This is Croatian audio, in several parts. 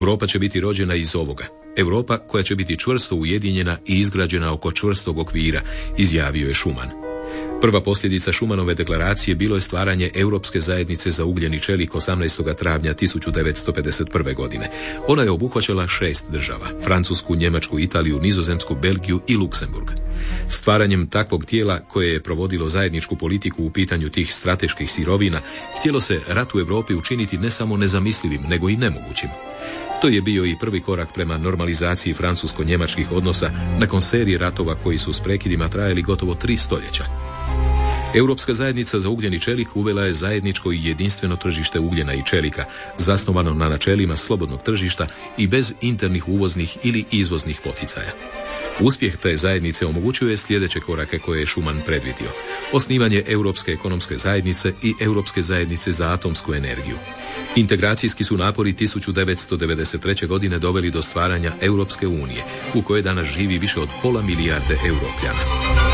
Europa će biti rođena iz ovoga. Europa koja će biti čvrsto ujedinjena i izgrađena oko čvrstog okvira, izjavio je Schuman. Prva posljedica Schumanove deklaracije bilo je stvaranje Europske zajednice za ugljen i čelik 18. travnja 1951. godine. Ona je obuhvaćala 6 država: Francusku, Njemačku, Italiju, Nizozemsku, Belgiju i Luksemburg. Stvaranjem takvog tijela koje je provodilo zajedničku politiku u pitanju tih strateških sirovina, htjelo se rat u Europi učiniti ne samo nezamislivim, nego i nemogućim. To je bio i prvi korak prema normalizaciji francusko-njemačkih odnosa nakon serije ratova koji su s prekidima trajali gotovo 3 stoljeća. Europska zajednica za ugljen i čelik uvela je zajedničko i jedinstveno tržište ugljena i čelika, zasnovano na načelima slobodnog tržišta i bez internih uvoznih ili izvoznih poticaja. Uspjeh te zajednice omogućuje sljedeće korake koje je Schuman predvidio: osnivanje Europske ekonomske zajednice i Europske zajednice za atomsku energiju. Integracijski su napori 1993. godine doveli do stvaranja Europske unije, u kojoj danas živi više od 500 milijarde Europljana.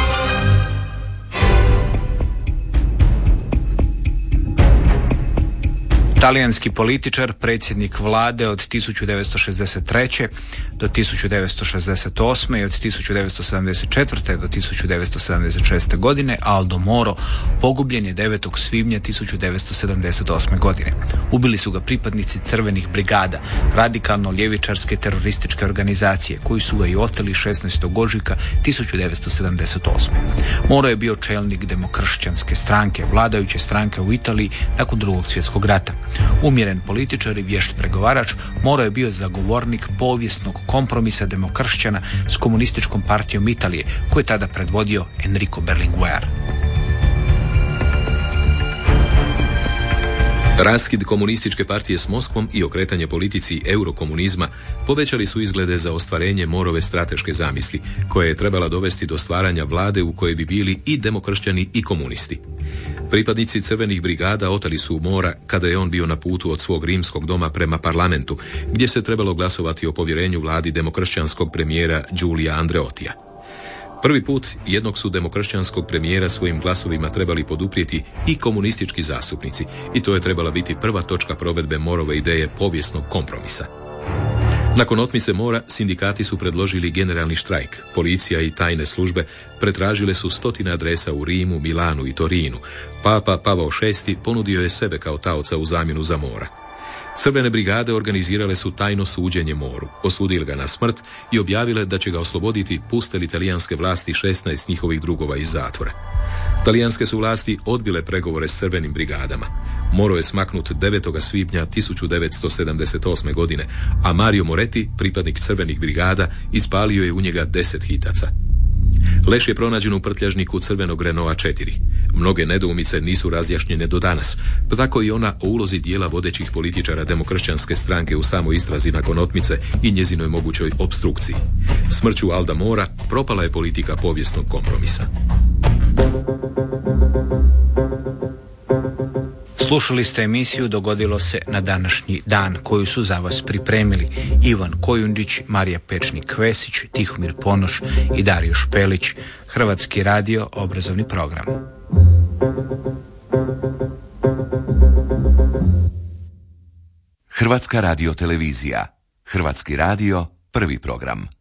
Talijanski političar, predsjednik vlade od 1963. do 1968. i od 1974. do 1976. godine, Aldo Moro, pogubljen je 9. svibnja 1978. godine. Ubili su ga pripadnici crvenih brigada, radikalno-ljevičarske terorističke organizacije, koji su ga i oteli 16. ožujka 1978. Moro je bio čelnik demokršćanske stranke, vladajuće stranke u Italiji nakon Drugog svjetskog rata. Umjeren političar i vješt pregovarač, Moro je bio zagovornik povijesnog kompromisa demokršćana s komunističkom partijom Italije, koju je tada predvodio Enrico Berlinguer. Raskid komunističke partije s Moskvom i okretanje politici eurokomunizma povećali su izglede za ostvarenje Morove strateške zamisli, koja je trebala dovesti do stvaranja vlade u kojoj bi bili i demokršćani i komunisti. Pripadnici crvenih brigada oteli su Mora kada je on bio na putu od svog rimskog doma prema parlamentu, gdje se trebalo glasovati o povjerenju vladi demokršćanskog premijera Giulia Andreottija. Prvi put jednog su demokršćanskog premijera svojim glasovima trebali poduprijeti i komunistički zastupnici, i to je trebala biti prva točka provedbe Morove ideje povijesnog kompromisa. Nakon otmice Mora, sindikati su predložili generalni štrajk. Policija i tajne službe pretražile su 100 adresa u Rimu, Milanu i Torinu. Papa Pavao VI ponudio je sebe kao taoca u zamjenu za Mora. Crvene brigade organizirale su tajno suđenje Moru, osudili ga na smrt i objavile da će ga osloboditi puste li talijanske vlasti 16 njihovih drugova iz zatvora. Talijanske su vlasti odbile pregovore s crvenim brigadama. Moro je smaknut 9. svibnja 1978. godine, a Mario Moretti, pripadnik crvenih brigada, ispalio je u njega 10 hitaca. Leš je pronađen u prtljažniku crvenog Renaulta 4. Mnoge nedoumice nisu razjašnjene do danas, pa tako i ona o ulozi dijela vodećih političara demokršćanske stranke u samoj istrazi nakon otmice i njezinoj mogućoj opstrukciji. Smrću Alda Mora propala je politika povijesnog kompromisa. Slušali ste emisiju Dogodilo se na današnji dan, koju su za vas pripremili Ivan Kojundić, Marija Pečnik-Kvesić, Tihomir Ponoš i Dario Špelić. Hrvatski radio, obrazovni program. Hrvatska radiotelevizija. Hrvatski radio, prvi program.